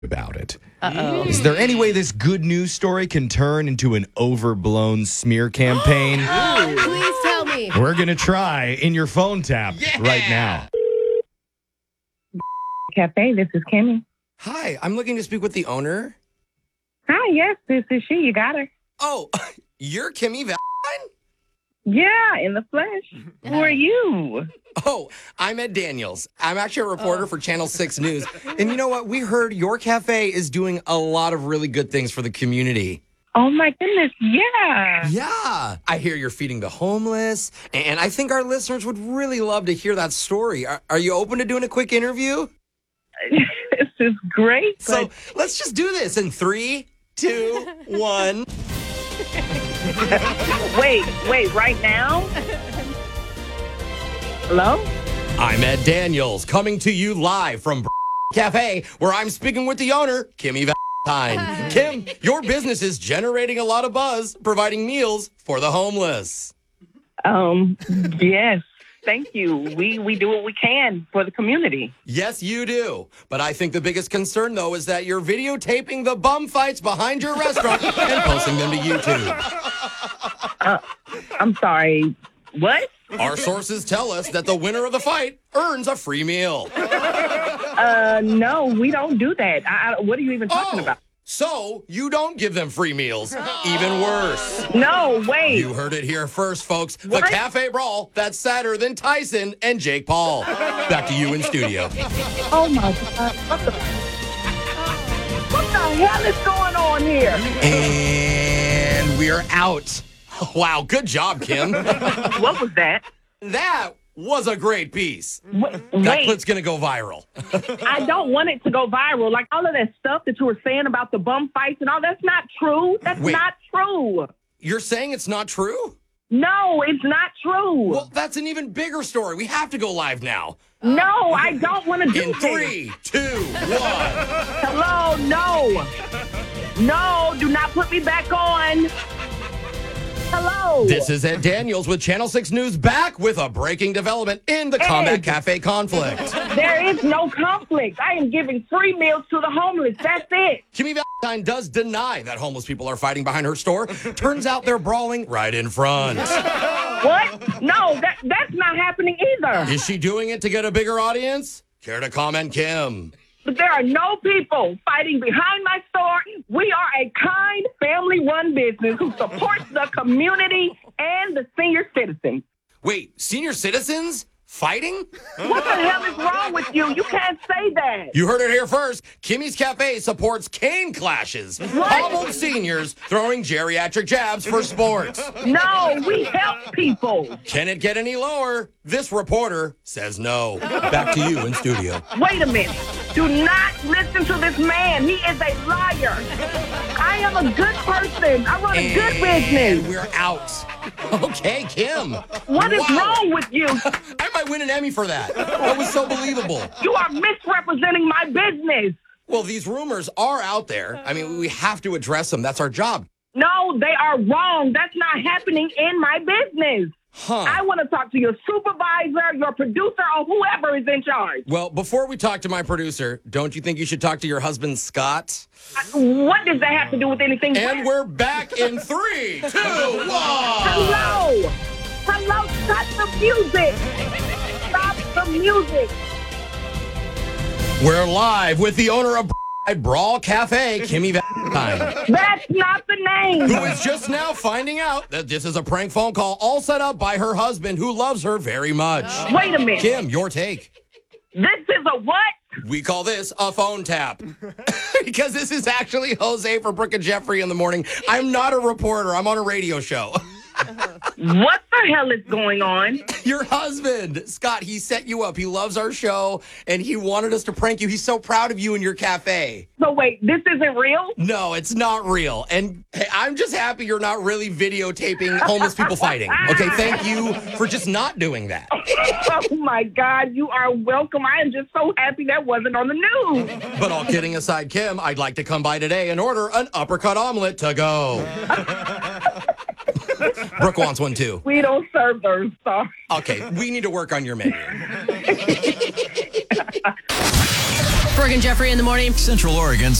about it. Uh-oh. Is there any way this good news story can turn into an overblown smear campaign? Please tell me. We're going to try in your phone tap right now. Cafe, this is Kimmy. Hi, I'm looking to speak with the owner. Hi, yes, this is she. You got her. Oh, you're Kimmy Valentine? Yeah, in the flesh. Who are you? Oh, I'm Ed Daniels. I'm actually a reporter for Channel 6 News. And you know what? We heard your cafe is doing a lot of really good things for the community. Oh, my goodness, yeah. Yeah. I hear you're feeding the homeless, and I think our listeners would really love to hear that story. Are you open to doing a quick interview? This is great. So let's just do this in 3, 2, 1. Wait, right now? Hello? I'm Ed Daniels, coming to you live from Cafe, where I'm speaking with the owner, Kimmy Valentine. Kim, your business is generating a lot of buzz, providing meals for the homeless. Yes. Thank you. We do what we can for the community. Yes, you do. But I think the biggest concern, though, is that you're videotaping the bum fights behind your restaurant and posting them to YouTube. I'm sorry. What? Our sources tell us that the winner of the fight earns a free meal. No, we don't do that. What are you even talking about? So you don't give them free meals. Even worse. No, wait. You heard it here first, folks. The What? Cafe Brawl that's sadder than Tyson and Jake Paul. Back to you in studio. Oh, my God. What the hell is going on here? And we're out. Wow, good job, Kim. What was that? That was a great piece. That Wait. clip's going to go viral. I don't want it to go viral. Like all of that stuff that you were saying about the bum fights and all, that's not true. That's Wait. not true. You're saying it's not true? No, it's not true. Well, that's an even bigger story. We have to go live now. No, I don't want to do In this. 3, 2, 1. Hello, no. No, do not put me back on. Hello. This is Ed Daniels with Channel 6 News back with a breaking development in the Combat Cafe conflict. There is no conflict. I am giving free meals to the homeless. That's it. Kimmy Valentine does deny that homeless people are fighting behind her store. Turns out they're brawling right in front. What? No, that's not happening either. Is she doing it to get a bigger audience? Care to comment, Kim? But there are no people fighting behind my store. We are a kind, family-run business who supports the community and the senior citizens. Wait, senior citizens fighting? What the hell is wrong with you? You can't say that. You heard it here first. Kimmy's Cafe supports cane clashes. Hobbled seniors throwing geriatric jabs for sports. No, we help people. Can it get any lower? This reporter says no. Back to you in studio. Wait a minute. Do not listen to this man. He is a liar. I am a good person. I run a good And business. we're out. Okay, Kim. What is Wow. wrong with you? I might win an Emmy for that. That was so believable. You are misrepresenting my business. Well, these rumors are out there. I mean, we have to address them. That's our job. No, they are wrong. That's not happening in my business. Huh. I want to talk to your supervisor, your producer, or whoever is in charge. Well, before we talk to my producer, don't you think you should talk to your husband, Scott? What does that have to do with anything? And we're back in 3, 2, 1. Hello. Hello. Stop the music. Stop the music. We're live with the owner of Brawl Cafe, Kimmy Valentine, That's not the name. who is just now finding out that this is a prank phone call all set up by her husband who loves her very much. Wait a minute. Kim, your take. This is a what? We call this a phone tap. Because this is actually Jose for Brooke and Jeffrey in the morning. I'm not a reporter. I'm on a radio show. What the hell is going on? Your husband, Scott, he set you up. He loves our show, and he wanted us to prank you. He's so proud of you and your cafe. So wait, this isn't real? No, it's not real. And hey, I'm just happy you're not really videotaping homeless people fighting. Okay, thank you for just not doing that. Oh my God, you are welcome. I am just so happy that wasn't on the news. But all kidding aside, Kim, I'd like to come by today and order an uppercut omelet to go. Brooke wants one too. We don't serve those, sorry. Okay, we need to work on your menu. Brooke and Jeffrey in the morning. Central Oregon's